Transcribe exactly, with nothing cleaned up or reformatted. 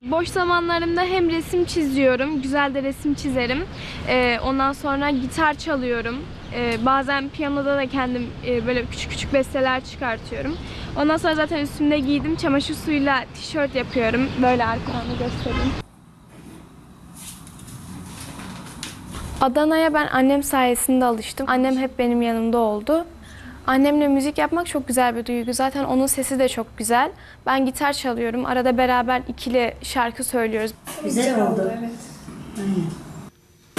Boş zamanlarımda hem resim çiziyorum, güzel de resim çizerim. Ee, ondan sonra gitar çalıyorum. Ee, bazen piyanoda da kendim e, böyle küçük küçük besteler çıkartıyorum. Ondan sonra zaten üstümde giydim, çamaşır suyuyla tişört yapıyorum. Böyle arkadan göstereyim. Adana'ya ben annem sayesinde alıştım. Annem hep benim yanımda oldu. Annemle müzik yapmak çok güzel bir duygu. Zaten onun sesi de çok güzel. Ben gitar çalıyorum. Arada beraber ikili şarkı söylüyoruz. Güzel oldu. Evet. Aynen.